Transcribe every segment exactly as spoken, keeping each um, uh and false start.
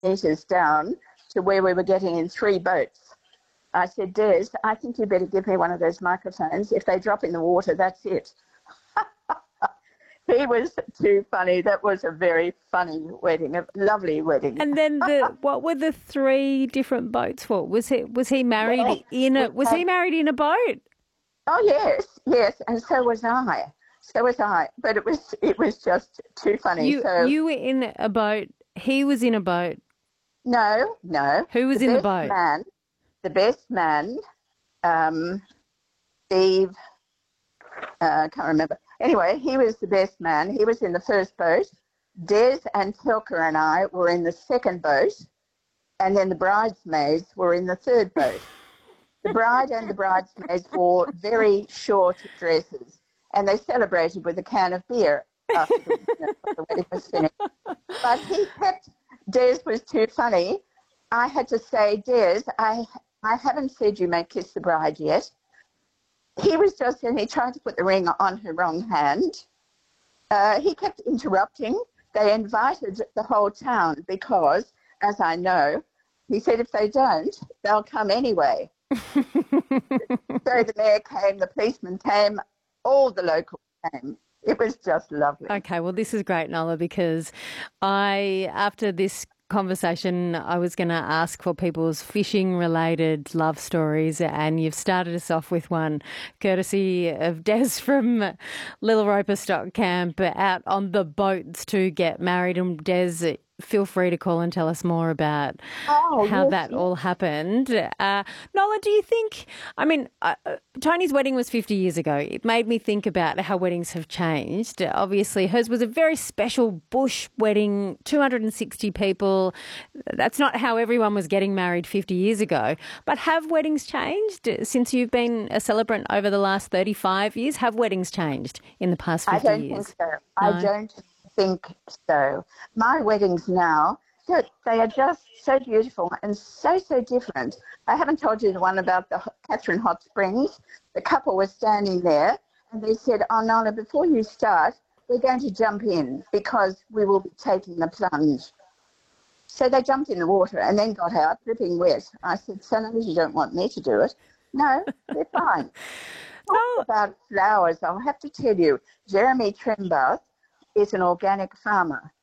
metres down to where we were getting in three boats. I said, Des, I think you better give me one of those microphones. If they drop in the water, that's it. He was too funny. That was a very funny wedding, a lovely wedding. And then the what were the three different boats for? Was he was he married Well, in a we was had- he married in a boat? Oh yes, yes, and so was I. So was I. But it was it was just too funny. You so you were in a boat. He was in a boat. no, no. Who was the in the best boat? Man, the best man, um, Steve. I uh, can't remember. Anyway, he was the best man. He was in the first boat. Des and Telka and I were in the second boat, and then the bridesmaids were in the third boat. The bride and the bridesmaids wore very short dresses, and they celebrated with a can of beer after the, the wedding was finished. But he kept, Des was too funny. I had to say, Des, I, I haven't said you may kiss the bride yet. He was just, and he tried to put the ring on her wrong hand. Uh, he kept interrupting. They invited the whole town because, as I know, he said if they don't, they'll come anyway. So the mayor came, the policeman came, all the locals came. It was just lovely. Okay, well, this is great, Nola, because I, after this conversation, I was going to ask for people's fishing-related love stories, and you've started us off with one courtesy of Des from Little Roper Stock Camp out on the boats to get married. And Des, feel free to call and tell us more about oh, how yes, that yes. all happened. Uh, Nola, do you think, I mean, uh, Tony's wedding was fifty years ago. It made me think about how weddings have changed. Obviously, hers was a very special bush wedding, two hundred sixty people. That's not how everyone was getting married fifty years ago. But have weddings changed since you've been a celebrant over the last thirty-five years? Have weddings changed in the past fifty I don't years? think so. No? I don't think so. My weddings now, they are just so beautiful and so, so different. I haven't told you the one about the Catherine Hot Springs. The couple was standing there and they said, oh, Nona, before you start, we're going to jump in because we will be taking the plunge. So they jumped in the water and then got out, dripping wet. I said, so long as you don't want me to do it. No, they're fine. Oh. About flowers, I'll have to tell you, Jeremy Trimbath is an organic farmer.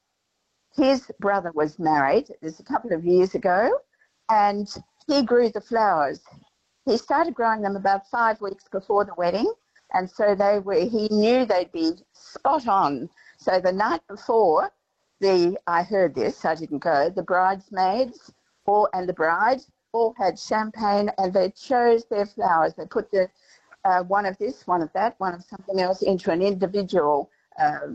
His brother was married, this a couple of years ago, and he grew the flowers. He started growing them about five weeks before the wedding, and so they were. He knew they'd be spot on. So the night before, the I heard this, I didn't go. The bridesmaids, all and the bride, all had champagne, and they chose their flowers. They put the uh, one of this, one of that, one of something else into an individual uh,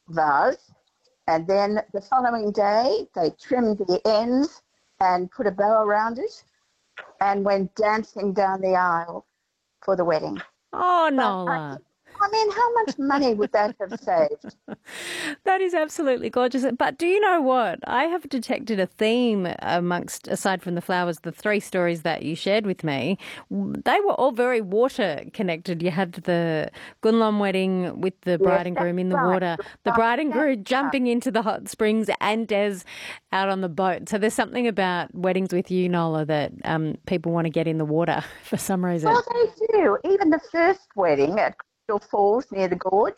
vase. And then the following day, they trimmed the ends and put a bow around it and went dancing down the aisle for the wedding. Oh, But Nola. I, I mean, how much money would that have saved? That is absolutely gorgeous. But do you know what? I have detected a theme amongst, aside from the flowers, the three stories that you shared with me. They were all very water connected. You had the Gunlom wedding with the bride Yes, and groom in the that's right. water, the bride and groom That's jumping into the hot springs, and Des out on the boat. So there's something about weddings with you, Nola, that um, people want to get in the water for some reason. Well, they do. Even the first wedding at Crystal Falls near the gorge,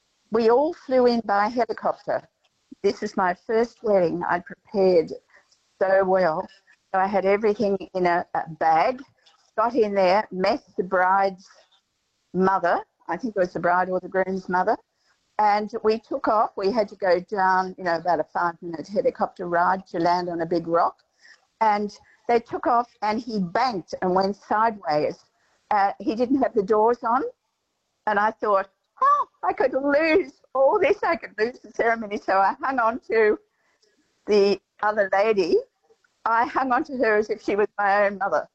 we all flew in by helicopter. This is my first wedding. I prepared so well. So I had everything in a, a bag, got in there, met the bride's mother. I think it was the bride or the groom's mother. And we took off. We had to go down, you know, about a five-minute helicopter ride to land on a big rock. And they took off and he banked and went sideways. Uh, he didn't have the doors on. And I thought, oh, I could lose all this. I could lose the ceremony. So I hung on to the other lady. I hung on to her as if she was my own mother.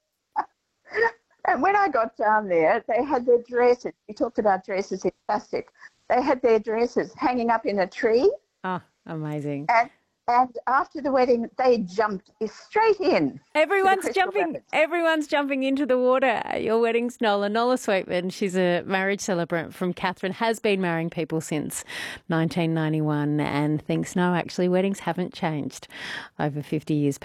And when I got down there, they had their dresses. We talked about dresses in plastic. They had their dresses hanging up in a tree. Oh, amazing. And And after the wedding, they jumped straight in. Everyone's jumping. Rapids. Everyone's jumping into the water at your weddings, Nola. Nola Sweetman, she's a marriage celebrant from Katherine, has been marrying people since nineteen ninety-one and thinks, no, actually, weddings haven't changed over fifty years.